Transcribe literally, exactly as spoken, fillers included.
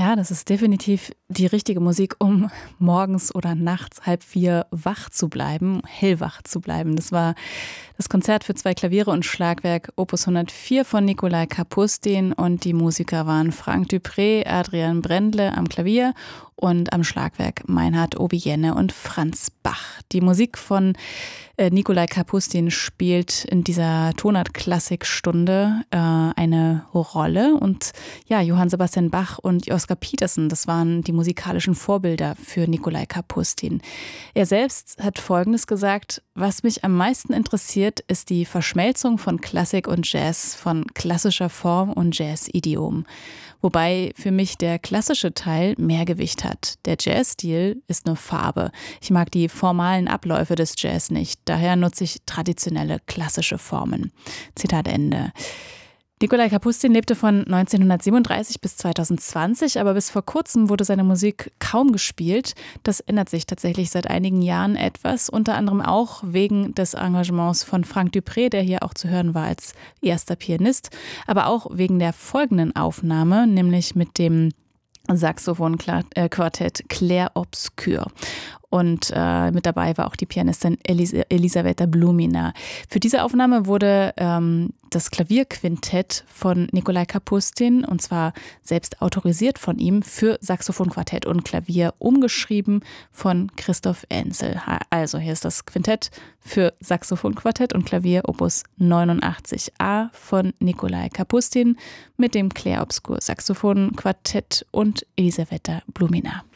Ja, das ist definitiv die richtige Musik, um morgens oder nachts halb vier wach zu bleiben, hellwach zu bleiben. Das war das Konzert für zwei Klaviere und Schlagwerk Opus hundertvier von Nikolai Kapustin und die Musiker waren Frank Dupré, Adrian Brendle am Klavier und am Schlagwerk Meinhard Obiene und Franz Bach. Die Musik von äh, Nikolai Kapustin spielt in dieser Tonart-Klassik-Stunde äh, eine Rolle und ja, Johann Sebastian Bach und Oscar Peterson, das waren die musikalischen Vorbilder für Nikolai Kapustin. Er selbst hat Folgendes gesagt: Was mich am meisten interessiert, ist die Verschmelzung von Klassik und Jazz, von klassischer Form und Jazz-Idiom. Wobei für mich der klassische Teil mehr Gewicht hat. Der Jazzstil ist nur Farbe. Ich mag die formalen Abläufe des Jazz nicht. Daher nutze ich traditionelle klassische Formen. Zitat Ende. Nikolai Kapustin lebte von neunzehnhundertsiebenunddreißig bis zweitausendzwanzig, aber bis vor kurzem wurde seine Musik kaum gespielt. Das ändert sich tatsächlich seit einigen Jahren etwas, unter anderem auch wegen des Engagements von Frank Dupré, der hier auch zu hören war als erster Pianist, aber auch wegen der folgenden Aufnahme, nämlich mit dem Saxophon-Quartett Clair Obscur. Und äh, mit dabei war auch die Pianistin Elis- Elisaveta Blumina. Für diese Aufnahme wurde ähm, das Klavierquintett von Nikolai Kapustin, und zwar selbst autorisiert von ihm, für Saxophonquartett und Klavier umgeschrieben von Christoph Enzel. Also hier ist das Quintett für Saxophonquartett und Klavier Opus neunundachtzig a von Nikolai Kapustin mit dem Clair Obscur Saxophonquartett und Elisaveta Blumina.